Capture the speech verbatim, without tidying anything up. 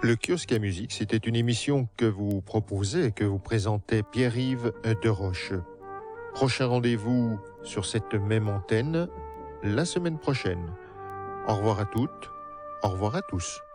Le kiosque à musique, c'était une émission que vous proposez et que vous présentez Pierre-Yves de Roche. Prochain rendez-vous sur cette même antenne la semaine prochaine. Au revoir à toutes, au revoir à tous.